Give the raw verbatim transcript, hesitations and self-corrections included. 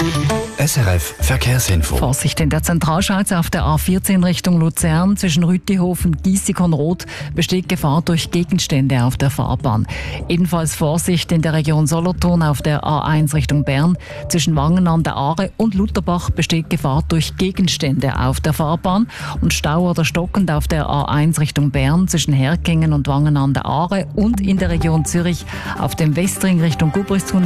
S R F Verkehrsinfo. Vorsicht in der Zentralschweiz auf der A vierzehn Richtung Luzern zwischen Rütihofen und Giessikon-Roth besteht Gefahr durch Gegenstände auf der Fahrbahn. Ebenfalls Vorsicht in der Region Solothurn auf der A eins Richtung Bern zwischen Wangen an der Aare und Lutherbach besteht Gefahr durch Gegenstände auf der Fahrbahn und Stau oder stockend auf der A eins Richtung Bern zwischen Herkingen und Wangen an der Aare und in der Region Zürich auf dem Westring Richtung Gubristunnel